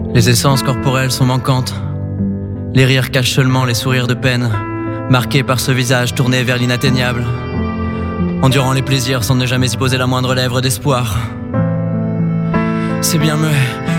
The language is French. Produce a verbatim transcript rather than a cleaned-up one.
Les essences corporelles sont manquantes. Les rires cachent seulement les sourires de peine, marqués par ce visage tourné vers l'inatteignable, endurant les plaisirs sans ne jamais y poser la moindre lèvre d'espoir. C'est bien muet,